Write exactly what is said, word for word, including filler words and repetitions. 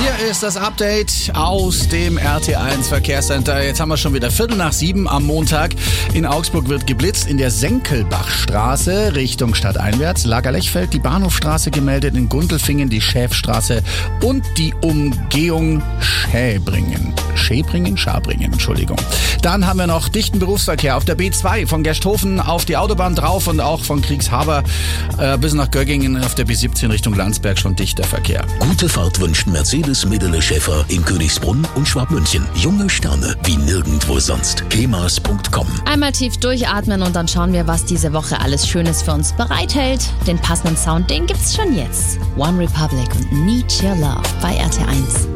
Hier ist das Update aus dem R T eins Verkehrscenter. Jetzt haben wir schon wieder Viertel nach sieben am Montag. In Augsburg wird geblitzt in der Senkelbachstraße Richtung stadteinwärts. Lagerlechfeld, die Bahnhofstraße gemeldet, in Gundelfingen die Schäfstraße und die Umgehung Schäbringen. Schäbringen? Schabringen, Entschuldigung. Dann haben wir noch dichten Berufsverkehr auf der B zwei von Gersthofen auf die Autobahn drauf und auch von Kriegshaber äh, bis nach Göggingen auf der B siebzehn Richtung Landsberg schon dichter Verkehr. Gute Fahrt wünscht Mercedes Medele Schäfer in Königsbrunn und Schwabmünchen. Junge Sterne wie nirgendwo sonst. kemas punkt com. Einmal tief durchatmen und dann schauen wir, was diese Woche alles Schönes für uns bereithält. Den passenden Sound, den gibt's schon jetzt. One Republic und Need Your Love bei R T eins.